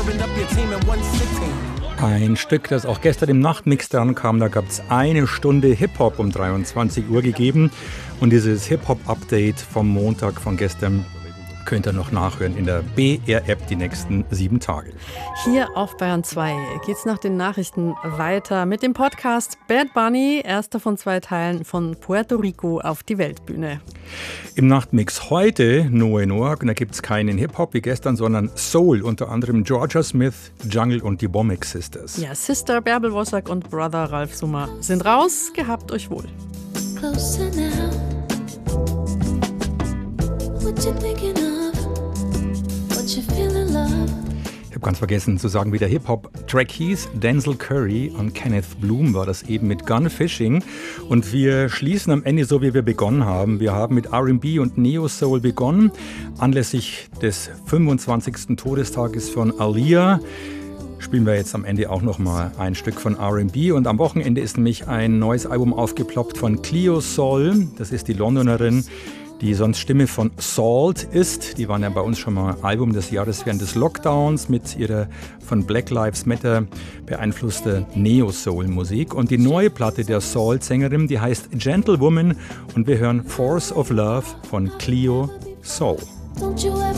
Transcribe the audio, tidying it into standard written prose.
Ein Stück, das auch gestern im Nachtmix dran kam, da gab es eine Stunde Hip-Hop um 23 Uhr gegeben. Und dieses Hip-Hop-Update vom Montag von gestern könnt ihr noch nachhören in der BR-App die nächsten 7 Tage. Hier auf Bayern 2 geht's nach den Nachrichten weiter mit dem Podcast Bad Bunny, erster von 2 Teilen von Puerto Rico auf die Weltbühne. Im Nachtmix heute Noe Noak, und da gibt es keinen Hip-Hop wie gestern, sondern Soul, unter anderem Georgia Smith, Jungle und die Womack Sisters. Ja, Sister Bärbel Wossack und Brother Ralf Summer sind raus, gehabt euch wohl. Closer now. What you thinking of? What you feeling, love? Ich habe ganz vergessen zu sagen, wie der Hip-Hop-Track hieß. Denzel Curry und Kenneth Bloom war das eben mit Gun Fishing. Und wir schließen am Ende so, wie wir begonnen haben. Wir haben mit R&B und Neo-Soul begonnen, anlässlich des 25. Todestages von Aaliyah. Spielen wir jetzt am Ende auch nochmal ein Stück von R&B. Und am Wochenende ist nämlich ein neues Album aufgeploppt von Cleo Sol. Das ist die Londonerin, die sonst Stimme von Salt ist. Die waren ja bei uns schon mal Album des Jahres während des Lockdowns mit ihrer von Black Lives Matter beeinflusste Neo-Soul-Musik. Und die neue Platte der Salt-Sängerin, die heißt Gentlewoman. Und wir hören Force of Love von Cleo Sol. Don't you ever